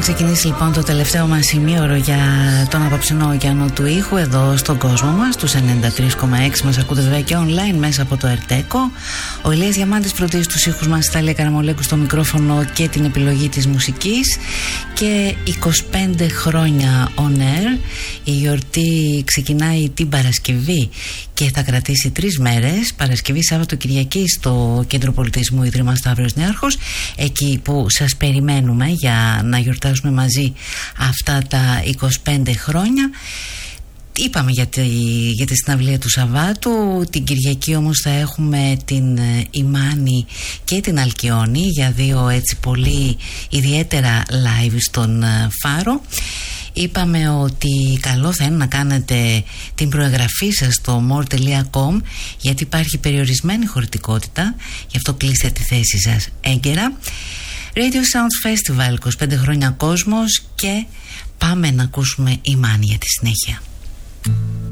ξεκινήσει λοιπόν το τελευταίο μας ημίωρο για τον απόψινό ωκεανό του ήχου εδώ στον κόσμο μας, τους 93,6. Μας ακούτε βέβαια και online μέσα από το Ερτέκο. Ο Ηλίας Διαμάντης φροντίζει τους ήχους μας, η Τάλια Καραμολέκου στο μικρόφωνο και την επιλογή της μουσικής. Και 25 χρόνια on air. Η γιορτή ξεκινάει την Παρασκευή και θα κρατήσει 3 μέρες, Παρασκευή, Σάββατο, Κυριακή, στο Κέντρο Πολιτισμού Ίδρυμα Σταύρος Νέαρχος, εκεί που σας περιμένουμε για να γιορτάσουμε μαζί αυτά τα 25 χρόνια. Είπαμε για τη συναυλία του Σαββάτου. Την Κυριακή όμως θα έχουμε την Ημάνη και την Αλκιόνη για 2 έτσι πολύ ιδιαίτερα live στον Φάρο. Είπαμε ότι καλό θα είναι να κάνετε την προεγγραφή σας στο more.com, γιατί υπάρχει περιορισμένη χωρητικότητα, γι' αυτό κλείστε τη θέση σας έγκαιρα. Radio Sounds Festival, 25 χρόνια κόσμος, και πάμε να ακούσουμε Ημάνη για τη συνέχεια.